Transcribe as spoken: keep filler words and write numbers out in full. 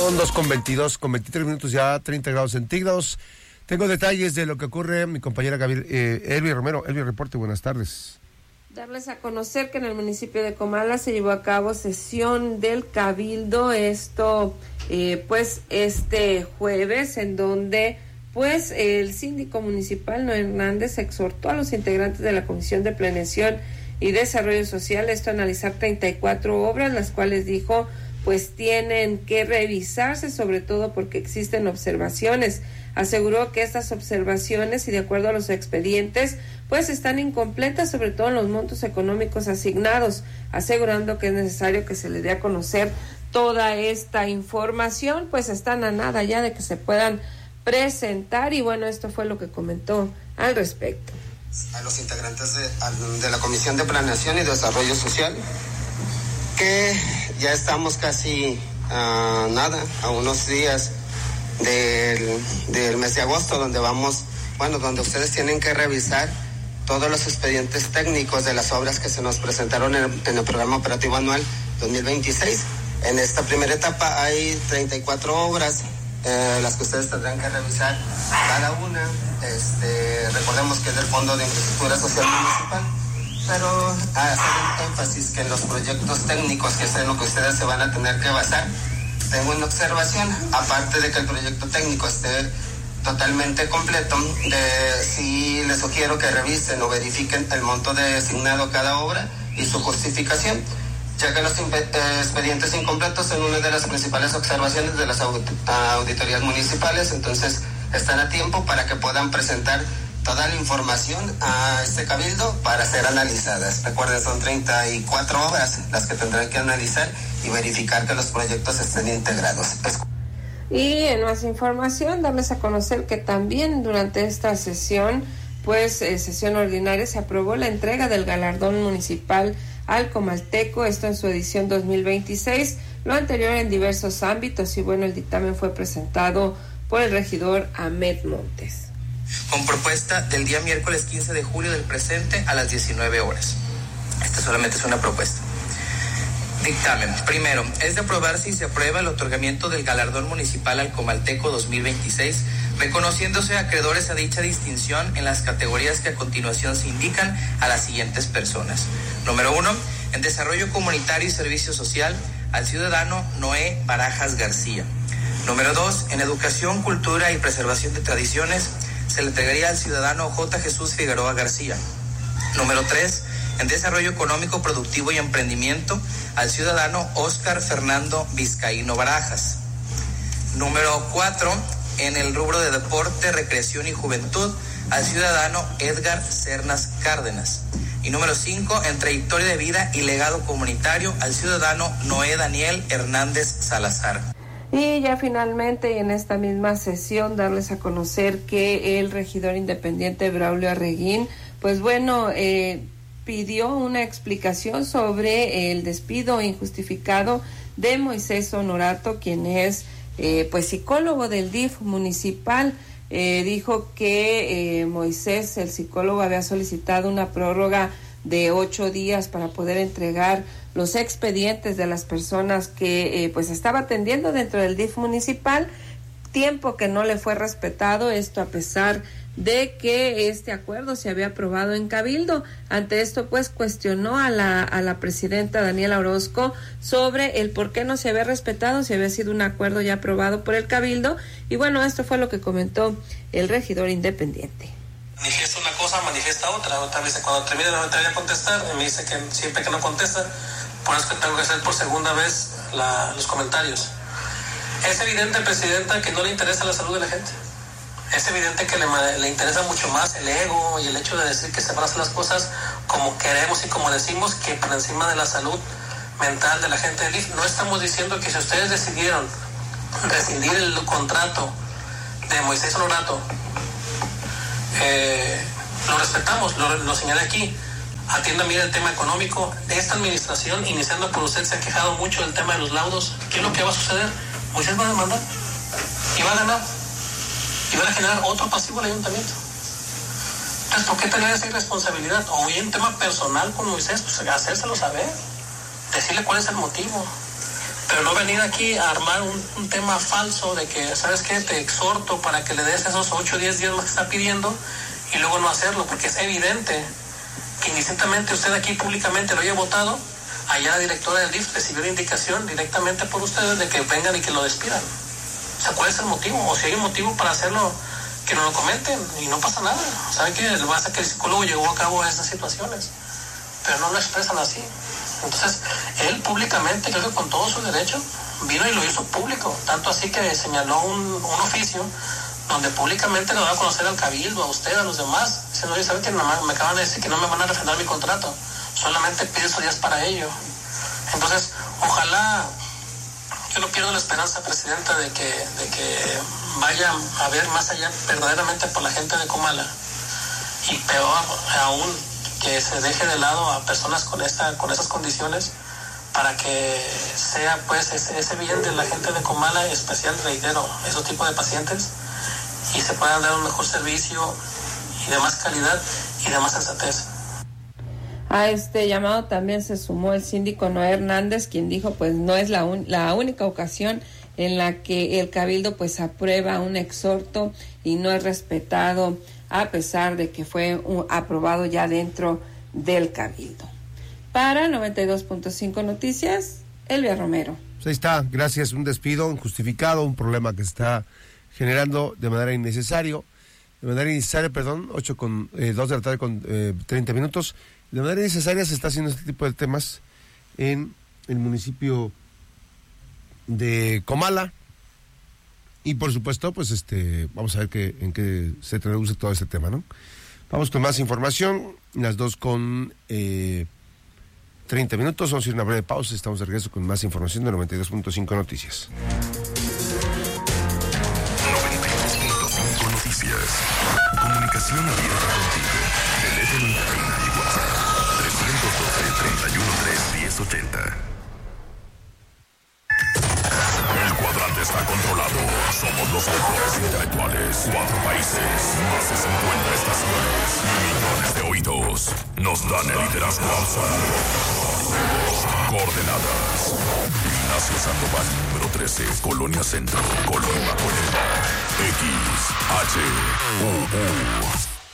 Son dos con veintidós, con veintitrés minutos ya, treinta grados centígrados. Tengo detalles de lo que ocurre, mi compañera Gabriel, eh, Elvi Romero. Elvi, reporte, buenas tardes. Darles a conocer que en el municipio de Comala se llevó a cabo sesión del Cabildo, esto eh, pues este jueves, en donde pues el síndico municipal Noé Hernández exhortó a los integrantes de la Comisión de Planeación y Desarrollo Social esto a analizar treinta y cuatro obras, las cuales dijo pues tienen que revisarse, sobre todo porque existen observaciones. Aseguró que estas observaciones y de acuerdo a los expedientes pues están incompletas, sobre todo en los montos económicos asignados, asegurando que es necesario que se le dé a conocer toda esta información, pues están a nada ya de que se puedan presentar. Y bueno, esto fue lo que comentó al respecto. A los integrantes de, de la Comisión de Planeación y Desarrollo Social, que ya estamos casi a nada, a unos días del, del mes de agosto, donde vamos, bueno, donde ustedes tienen que revisar todos los expedientes técnicos de las obras que se nos presentaron en, en el programa operativo anual dos mil veintiséis. En esta primera etapa hay treinta y cuatro obras, eh, las que ustedes tendrán que revisar cada una. Este, recordemos que es del Fondo de Infraestructura Social Municipal, pero hacer énfasis que en los proyectos técnicos, que es en lo que ustedes se van a tener que basar, tengo una observación, aparte de que el proyecto técnico esté totalmente completo, de, sí les sugiero que revisen o verifiquen el monto de asignado a cada obra y su justificación, ya que los expedientes incompletos son una de las principales observaciones de las auditorías municipales. Entonces están a tiempo para que puedan presentar toda la información a este cabildo para ser analizadas. Recuerden, son treinta y cuatro obras las que tendrán que analizar y verificar que los proyectos estén integrados. Es... Y en más información, darles a conocer que también durante esta sesión, pues eh, sesión ordinaria, se aprobó la entrega del galardón municipal al Comalteco, esto en su edición dos mil veintiséis, lo anterior en diversos ámbitos. Y bueno, el dictamen fue presentado por el regidor Ahmed Montes. Con propuesta del día miércoles quince de julio del presente a las diecinueve horas. Esta solamente es una propuesta. Dictamen. Primero, es de aprobarse y se aprueba el otorgamiento del galardón municipal al Comalteco dos mil veintiséis, reconociéndose acreedores a dicha distinción en las categorías que a continuación se indican a las siguientes personas. Número uno, en Desarrollo Comunitario y Servicio Social, al ciudadano Noé Barajas García. Número dos, en Educación, Cultura y Preservación de Tradiciones, se le entregaría al ciudadano J. Jesús Figueroa García. Número tres, en Desarrollo Económico, Productivo y Emprendimiento, al ciudadano Óscar Fernando Vizcaíno Barajas. Número cuatro, en el rubro de Deporte, Recreación y Juventud, al ciudadano Edgar Cernas Cárdenas. Y número cinco, en Trayectoria de Vida y Legado Comunitario, al ciudadano Noé Daniel Hernández Salazar. Y ya finalmente en esta misma sesión darles a conocer que el regidor independiente Braulio Arreguín, pues bueno, eh, pidió una explicación sobre el despido injustificado de Moisés Honorato, quien es eh, pues psicólogo del D I F municipal. Eh, dijo que eh, Moisés, el psicólogo, había solicitado una prórroga de ocho días para poder entregar los expedientes de las personas que eh, pues estaba atendiendo dentro del D I F municipal, tiempo que no le fue respetado, esto a pesar de que este acuerdo se había aprobado en Cabildo. Ante esto, pues, cuestionó a la a la presidenta Daniela Orozco sobre el por qué no se había respetado, si había sido un acuerdo ya aprobado por el Cabildo. Y bueno, esto fue lo que comentó el regidor independiente. Manifiesta una cosa, manifiesta otra. Otra vez cuando termine no me voy a contestar, me dice que siempre que no contesta, por eso que tengo que hacer por segunda vez la, los comentarios. Es evidente, presidenta, que no le interesa la salud de la gente. Es evidente que le, le interesa mucho más el ego y el hecho de decir que se van a hacer las cosas como queremos y como decimos, que por encima de la salud mental de la gente del I F. No estamos diciendo que si ustedes decidieron rescindir el contrato de Moisés Honorato, eh, lo respetamos, lo, lo señalé aquí. Atiendan bien el tema económico. Esta administración, iniciando por usted, se ha quejado mucho del tema de los laudos. ¿Qué es lo que va a suceder? Moisés va a demandar y va a ganar y van a generar otro pasivo al ayuntamiento. Entonces, ¿por qué tener esa irresponsabilidad? O bien, un tema personal con Moisés, pues hacérselo saber, decirle cuál es el motivo. Pero no venir aquí a armar un, un tema falso de que, ¿sabes qué? Te exhorto para que le des esos ocho o diez días más que está pidiendo y luego no hacerlo, porque es evidente que indistintamente usted aquí públicamente lo haya votado, allá la directora del D I F recibió la indicación directamente por ustedes de que vengan y que lo despidan. O sea, ¿cuál es el motivo? O si hay un motivo para hacerlo, que no lo comenten y no pasa nada. ¿Saben qué? Lo que pasa es que el psicólogo llegó a cabo a esas situaciones, pero no lo expresan así. Entonces, él públicamente, creo que con todo su derecho, vino y lo hizo público. Tanto así que señaló un, un oficio donde públicamente lo va a conocer al cabildo, a usted, a los demás, diciendo, oye, ¿saben que me acaban de decir que no me van a refrendar mi contrato? Solamente pido esos días para ello. Entonces, ojalá, yo no pierdo la esperanza, Presidenta, de que, de que vaya a ver más allá verdaderamente por la gente de Comala. Y peor aún, que se deje de lado a personas con esta con esas condiciones para que sea pues ese, ese bien de la gente de Comala, en especial, reitero, esos tipos de pacientes, y se puedan dar un mejor servicio y de más calidad y de más sensatez. A este llamado también se sumó el síndico Noé Hernández, quien dijo pues no es la, un, la única ocasión en la que el cabildo pues aprueba un exhorto y no es respetado, a pesar de que fue un, aprobado ya dentro del cabildo. Para noventa y dos punto cinco Noticias, Elvia Romero. Pues ahí está, gracias. Un despido injustificado, un problema que se está generando de manera innecesario, de manera innecesaria, perdón, ocho con eh, dos de la tarde con eh, treinta minutos. De manera innecesaria se está haciendo este tipo de temas en el municipio de Comala. Y por supuesto, pues este, vamos a ver qué, en qué se traduce todo este tema, ¿no? Vamos con más información, las dos con eh, treinta minutos, vamos a ir a una breve pausa, estamos de regreso con más información de noventa y dos punto cinco Noticias. noventa y dos punto cinco Noticias. Comunicación abierta contigo. Teléfono en cabina y WhatsApp. trescientos doce, treinta y uno, tres, diez, ochenta. El cuadrante está controlado. Somos los autores intelectuales. Cuatro países, más de cincuenta estaciones, millones de oídos. Nos dan el liderazgo absoluto. Coordenadas: Ignacio Sandoval, número trece, Colonia Centro, Colonia Colima. X, H, U, U.